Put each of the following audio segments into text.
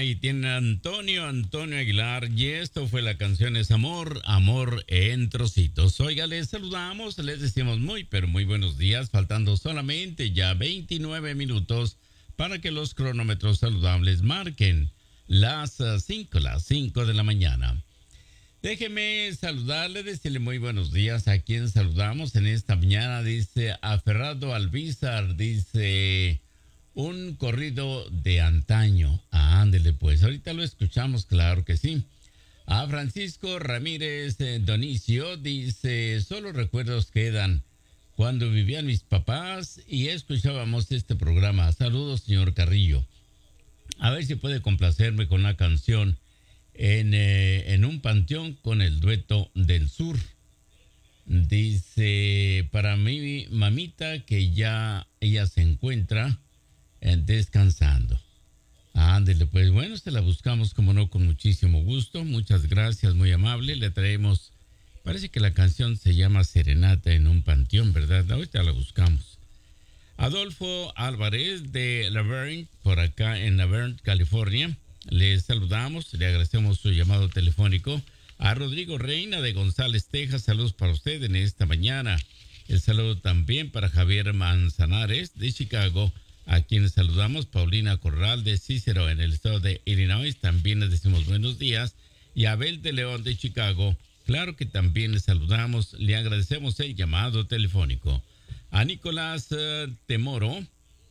ahí tienen Antonio Aguilar, y esto fue la canción Es Amor, Amor en Trocitos. Oiga, les saludamos, les decimos muy, pero muy buenos días, faltando solamente ya 29 minutos para que los cronómetros saludables marquen las 5 de la mañana. Déjeme saludarle, decirle muy buenos días a quien saludamos en esta mañana. Dice a Ferrado Alvizar, dice un corrido de antaño. Ándele pues, ahorita lo escuchamos, claro que sí. A Francisco Ramírez Donicio, dice solo recuerdos quedan cuando vivían mis papás y escuchábamos este programa. Saludos, señor Carrillo. A ver si puede complacerme con una canción. En un panteón con el dueto del sur. Dice, para mi mamita que ya ella se encuentra descansando. Ándele, pues bueno, se la buscamos como no con muchísimo gusto. Muchas gracias, muy amable. Le traemos, parece que la canción se llama Serenata en un panteón, ¿verdad? Ahorita la buscamos. Adolfo Álvarez de Laverne, por acá en Laverne, California. Les saludamos, le agradecemos su llamado telefónico. A Rodrigo Reina de González, Texas, saludos para usted en esta mañana. El saludo también para Javier Manzanares de Chicago, a quienes saludamos. Paulina Corral de Cícero en el estado de Illinois, también les decimos buenos días. Y Abel de León de Chicago, claro que también les saludamos, le agradecemos el llamado telefónico. A Nicolás Temoro,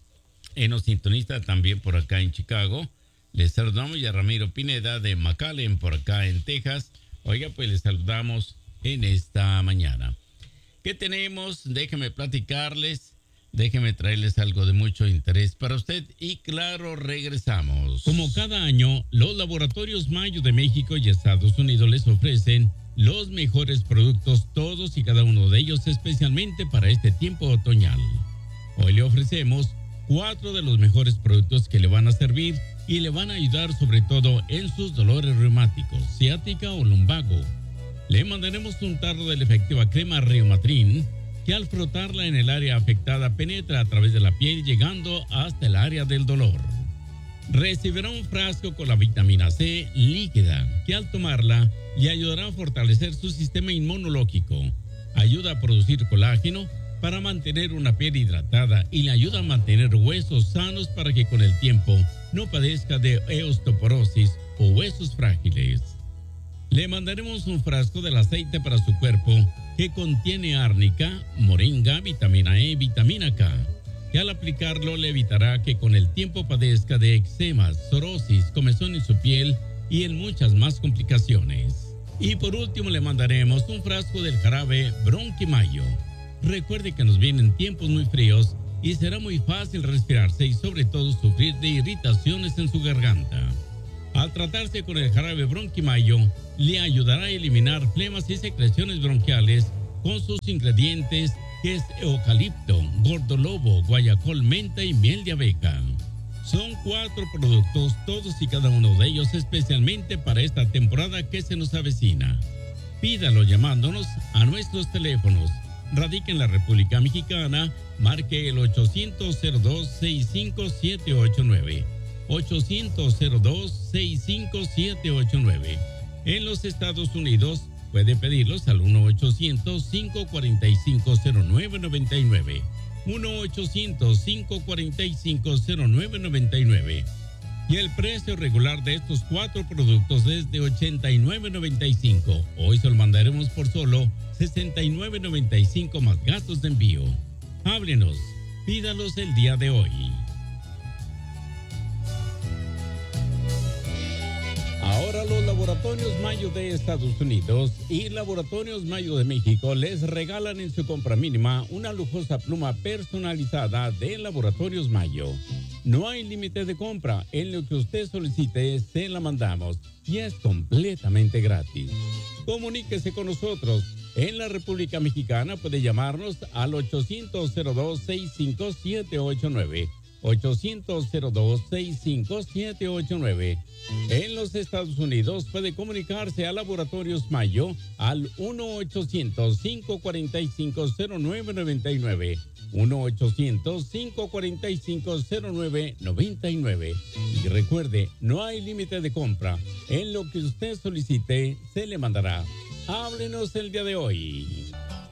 nos sintoniza también por acá en Chicago. Les saludamos, y a Ramiro Pineda de McAllen por acá en Texas. Oiga, pues les saludamos en esta mañana. ¿Qué tenemos? Déjenme platicarles, déjenme traerles algo de mucho interés para usted y claro, regresamos. Como cada año, los laboratorios Mayo de México y Estados Unidos les ofrecen los mejores productos, todos y cada uno de ellos, especialmente para este tiempo otoñal. Hoy le ofrecemos 4 de los mejores productos que le van a servir y le van a ayudar sobre todo en sus dolores reumáticos, ciática o lumbago. Le mandaremos un tarro de la efectiva crema Reumatrin, que al frotarla en el área afectada penetra a través de la piel llegando hasta el área del dolor. Recibirá un frasco con la vitamina C líquida, que al tomarla le ayudará a fortalecer su sistema inmunológico, ayuda a producir colágeno para mantener una piel hidratada y le ayuda a mantener huesos sanos para que con el tiempo no padezca de osteoporosis o huesos frágiles. Le mandaremos un frasco del aceite para su cuerpo que contiene árnica, moringa, vitamina E, vitamina K, que al aplicarlo le evitará que con el tiempo padezca de eczemas, psoriasis, comezón en su piel y en muchas más complicaciones. Y por último le mandaremos un frasco del jarabe Bronquimayo. Recuerde que nos vienen tiempos muy fríos y será muy fácil respirarse y sobre todo sufrir de irritaciones en su garganta. Al tratarse con el jarabe Bronquimayo, le ayudará a eliminar flemas y secreciones bronquiales con sus ingredientes que es eucalipto, gordolobo, guayacol, menta y miel de abeja. Son 4 productos, todos y cada uno de ellos especialmente para esta temporada que se nos avecina. Pídalo llamándonos a nuestros teléfonos. Radica en la República Mexicana, marque el 800-02-65789. 800-02-65789. En los Estados Unidos puede pedirlos al 1-800-545-0999. 1-800-545-0999. Y el precio regular de estos 4 productos es de $89.95. Hoy se lo mandaremos por solo $69.95 más gastos de envío. Háblenos, pídalos el día de hoy. Ahora los Laboratorios Mayo de Estados Unidos y Laboratorios Mayo de México les regalan en su compra mínima una lujosa pluma personalizada de Laboratorios Mayo. No hay límite de compra, en lo que usted solicite se la mandamos y es completamente gratis. Comuníquese con nosotros. En la República Mexicana puede llamarnos al 800-02-65789. 800-02-65789. En los Estados Unidos puede comunicarse a Laboratorios Mayo al 1-800-545-0999. 1-800-545-0999. Y recuerde, no hay límite de compra. En lo que usted solicite, se le mandará. Háblenos el día de hoy.